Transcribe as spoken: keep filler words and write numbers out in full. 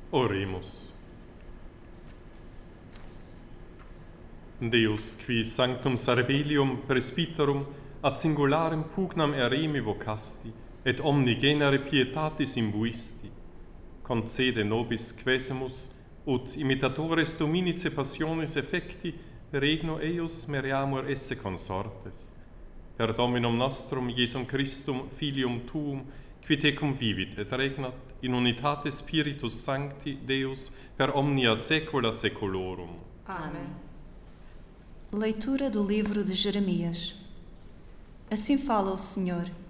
Oremus. Deus, qui sanctum Servillium presbyterum ad singularem pugnam eremi vocasti, et omni genere pietatis imbuisti, concede nobis quesumus, ut imitatores Dominice passionis effecti, regno eius meriamur esse consortes. Per Dominum nostrum Iesum Christum, Filium Tuum, qui tecum vivit et regnat in unitate Spiritus Sancti Deus per omnia saecula saeculorum. Amém. Leitura do livro de Jeremias. Assim fala o Senhor.